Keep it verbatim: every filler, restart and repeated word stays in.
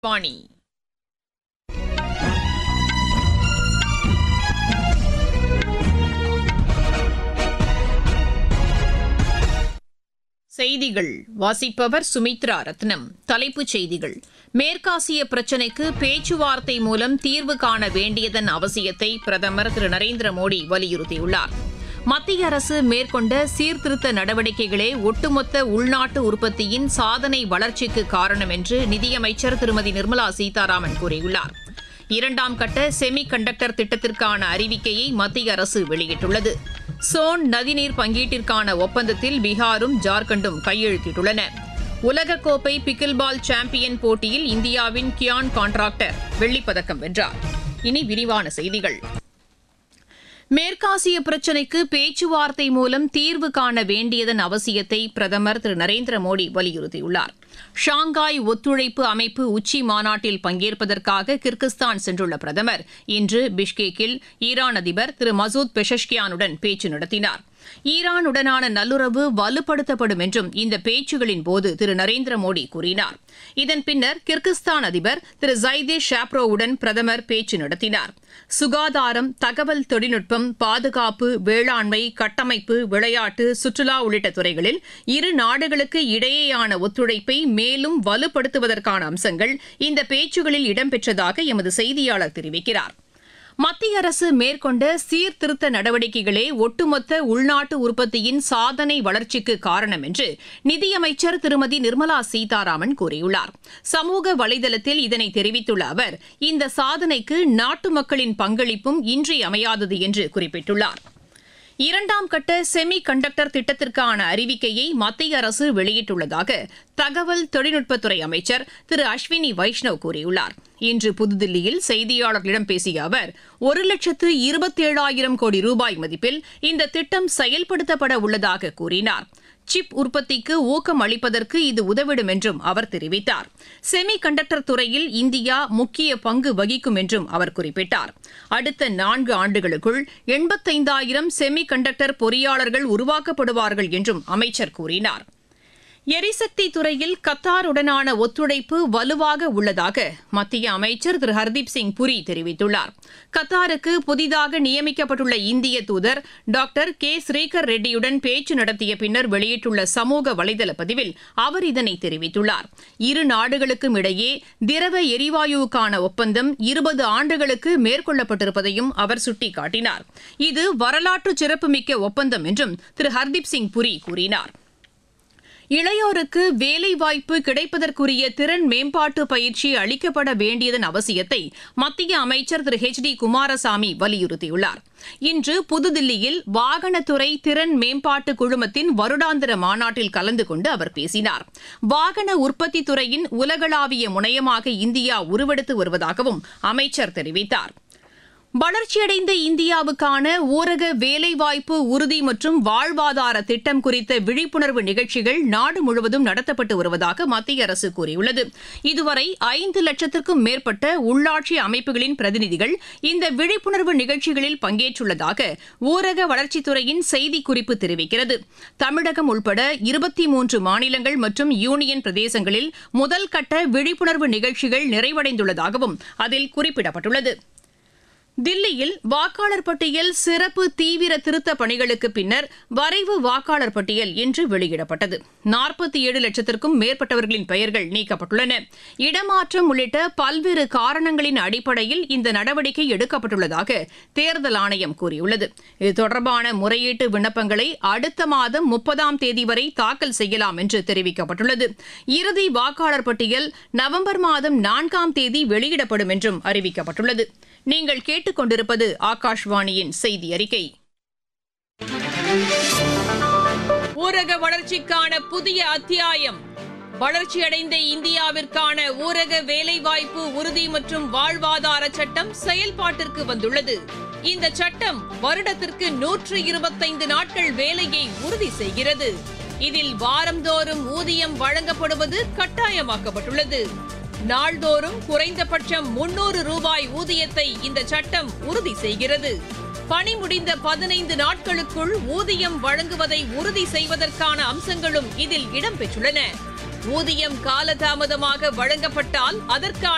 வாணி செய்திகள் வாசிப்பவர் சுமித்ரா ரத்னம். தலைப்புச் செய்திகள்: மேற்காசிய பிரச்சினைக்கு பேச்சுவார்த்தை மூலம் தீர்வு காண வேண்டியதன் அவசியத்தை பிரதமர் திரு நரேந்திர மோடி வலியுறுத்தியுள்ளார். மத்திய அரசு மேற்கொண்ட சீர்திருத்த நடவடிக்கைகளே ஒட்டுமொத்த உள்நாட்டு உற்பத்தியின் சாதனை வளர்ச்சிக்கு காரணம் என்று நிதியமைச்சர் திருமதி நிர்மலா சீதாராமன் கூறியுள்ளார். இரண்டாம் கட்ட செமி கண்டக்டர் திட்டத்திற்கான அறிவிக்கையை மத்திய அரசு வெளியிட்டுள்ளது. சோன் நதிநீர் பங்கீட்டிற்கான ஒப்பந்தத்தில் பீகாரும் ஜார்க்கண்டும் கையெழுத்திட்டுள்ளன. உலகக்கோப்பை பிக்கில்பால் சாம்பியன் போட்டியில் இந்தியாவின் கியான் கான்ட்ராக்டர் வெள்ளிப்பதக்கம் வென்றார். இனி விரிவான செய்திகள். மேற்காசிய பிரச்சினைக்கு பேச்சுவார்த்தை மூலம் தீர்வு காண வேண்டியதன் அவசியத்தை பிரதமர் திரு நரேந்திர மோடி வலியுறுத்தியுள்ளார். ஷாங்காய் ஒத்துழைப்பு அமைப்பு உச்சி மாநாட்டில் பங்கேற்பதற்காக கிர்கிஸ்தான் சென்றுள்ள பிரதமர் இன்று பிஷ்கேக்கில் ஈரான் அதிபர் திரு மசூத் பெஷஷ்கியானுடன் பேச்சு நடத்தினார். ஈரானுடனான நல்லுறவு வலுப்படுத்தப்படும் என்றும் இந்த பேச்சுகளின் போது திரு நரேந்திர மோடி கூறினார். இதன் பின்னர் கிர்கிஸ்தான் அதிபர் திரு ஜைதே ஷாப்ரோவுடன் பிரதமர் பேச்சு நடத்தினார். சுகாதாரம், தகவல் தொழில்நுட்பம், பாதுகாப்பு, வேளாண்மை, கட்டமைப்பு, விளையாட்டு, சுற்றுலா உள்ளிட்ட துறைகளில் இரு நாடுகளுக்கு இடையேயான ஒத்துழைப்பை மேலும் வலுப்படுத்துவதற்கான அம்சங்கள் இந்த பேச்சுகளில் இடம்பெற்றதாக எமது செய்தியாளர் தெரிவிக்கிறார். மத்திய அரசு மேற்கொண்ட சீர்திருத்த நடவடிக்கைகளே ஒட்டுமொத்த உள்நாட்டு உற்பத்தியின் சாதனை வளர்ச்சிக்கு காரணம் என்று நிதியமைச்சர் திருமதி நிர்மலா சீதாராமன் கூறியுள்ளார். சமூக வலைதளத்தில் இதனை தெரிவித்துள்ள அவர், இந்த சாதனைக்கு நாட்டு மக்களின் பங்களிப்பும் இன்றியமையாதது என்று குறிப்பிட்டுள்ளார். இரண்டாம் கட்ட செமி கண்டக்டர் திட்டத்திற்கான அறிவிக்கையை மத்திய அரசு வெளியிட்டுள்ளதாக தகவல் தொழில்நுட்பத்துறை அமைச்சர் திரு அஸ்வினி வைஷ்ணவ் கூறியுள்ளார். இன்று புதுதில்லியில் செய்தியாளர்களிடம் பேசிய அவர், ஒரு லட்சத்து இருபத்தேழாயிரம் கோடி ரூபாய் மதிப்பில் இந்த திட்டம் செயல்படுத்தப்பட உள்ளதாக கூறினார். சிப் உற்பத்திக்கு ஊக்கம் அளிப்பதற்கு இது உதவிடும் என்றும் அவர் தெரிவித்தார். செமி கண்டக்டர் துறையில் இந்தியா முக்கிய பங்கு வகிக்கும் என்றும் அவர் குறிப்பிட்டார். அடுத்த நான்கு ஆண்டுகளுக்குள் எண்பத்தைந்தாயிரம் செமி கண்டக்டர் பொறியாளர்கள் உருவாக்கப்படுவார்கள் என்றும் அமைச்சர் கூறினார். எரிசக்தி துறையில் கத்தாருடனான ஒத்துழைப்பு வலுவாக உள்ளதாக மத்திய அமைச்சர் திரு ஹர்தீப் சிங் புரி தெரிவித்துள்ளார். கத்தாருக்கு புதிதாக நியமிக்கப்பட்டுள்ள இந்திய தூதர் டாக்டர் கே ஸ்ரீகர் ரெட்டியுடன் பேச்சு நடத்திய பின்னர் வெளியிட்டுள்ள சமூக வலைதள பதிவில் அவர் இதனை தெரிவித்துள்ளார். இரு நாடுகளுக்கும் இடையே திரவ எரிவாயுவுக்கான ஒப்பந்தம் இருபது ஆண்டுகளுக்கு மேற்கொள்ளப்பட்டிருப்பதையும் அவர் சுட்டிக்காட்டினார். இது வரலாற்று சிறப்புமிக்க ஒப்பந்தம் என்றும் திரு ஹர்தீப் சிங் புரி கூறினார். இளையோருக்கு வேலைவாய்ப்பு கிடைப்பதற்குரிய திறன் மேம்பாட்டு பயிற்சி அளிக்கப்பட வேண்டியதன் அவசியத்தை மத்திய அமைச்சர் திரு ஹெச் டி குமாரசாமி வலியுறுத்தியுள்ளார். இன்று புதுதில்லியில் வாகனத்துறை திறன் மேம்பாட்டு குழுமத்தின் வருடாந்திர மாநாட்டில் கலந்து கொண்டு அவர் பேசினார். வாகன உற்பத்தி துறையின் உலகளாவிய முனையமாக இந்தியா உருவெடுத்து வருவதாகவும் அமைச்சர் தெரிவித்தார். வளர்ச்சியடைந்த இந்தியாவுக்கான ஊரக வேலைவாய்ப்பு உறுதி மற்றும் வாழ்வாதார திட்டம் குறித்த விழிப்புணர்வு நிகழ்ச்சிகள் நாடு முழுவதும் நடத்தப்பட்டு வருவதாக மத்திய அரசு கூறியுள்ளது. இதுவரை ஐந்து லட்சத்திற்கும் மேற்பட்ட உள்ளாட்சி அமைப்புகளின் பிரதிநிதிகள் இந்த விழிப்புணர்வு நிகழ்ச்சிகளில் பங்கேற்றுள்ளதாக ஊரக வளர்ச்சித்துறையின் செய்திக்குறிப்பு தெரிவிக்கிறது. தமிழகம் உட்பட இருபத்தி மூன்று மாநிலங்கள் மற்றும் யூனியன் பிரதேசங்களில் முதல் கட்ட விழிப்புணர்வு நிகழ்ச்சிகள் நிறைவடைந்துள்ளதாகவும் அதில் குறிப்பிடப்பட்டுள்ளது. தில்லியில் வாக்காளர் பட்டியல் சிறப்பு தீவிர திருத்த பணிகளுக்கு பின்னர் வரைவு வாக்காளர் பட்டியல் இன்று வெளியிடப்பட்டது. நாற்பத்தி ஏழு லட்சத்திற்கும் மேற்பட்டவர்களின் பெயர்கள் நீக்கப்பட்டுள்ளன. இடமாற்றம் உள்ளிட்ட பல்வேறு காரணங்களின் அடிப்படையில் இந்த நடவடிக்கை எடுக்கப்பட்டுள்ளதாக தேர்தல் ஆணையம் கூறியுள்ளது. இது தொடர்பான முறையீட்டு விண்ணப்பங்களை அடுத்த மாதம் முப்பதாம் தேதி வரை தாக்கல் செய்யலாம் என்று தெரிவிக்கப்பட்டுள்ளது. இறுதி வாக்காளர் பட்டியல் நவம்பர் மாதம் நான்காம் தேதி வெளியிடப்படும் என்றும் அறிவிக்கப்பட்டுள்ளது. நீங்கள் கேட்டுக்கொண்டிருப்பது ஆகாஷ்வாணியின் செய்தி அறிக்கை. ஊரக வளர்ச்சிக்கான புதிய அத்தியாயம். வளர்ச்சியடைந்த இந்தியாவிற்கான ஊரக வேலைவாய்ப்பு உறுதி மற்றும் வாழ்வாதார சட்டம் செயல்பாட்டிற்கு வந்துள்ளது. இந்த சட்டம் வருடத்திற்கு நூற்று இருபத்தைந்து நாட்கள் வேலையை உறுதி செய்கிறது. இதில் வாரந்தோறும் ஊதியம் வழங்கப்படுவது கட்டாயமாக்கப்பட்டுள்ளது. நாள்தோறும் குறைந்தபட்சம் முன்னூறு ரூபாய் ஊதியத்தை இந்த சட்டம் உறுதி செய்கிறது. பணி முடிந்த பதினைந்து நாட்களுக்குள் ஊதியம் வழங்குவதை உறுதி செய்வதற்கான அம்சங்களும் இதில் இடம்பெற்றுள்ளன. ஊதியம் காலதாமதமாக வழங்கப்பட்டால் அதற்கான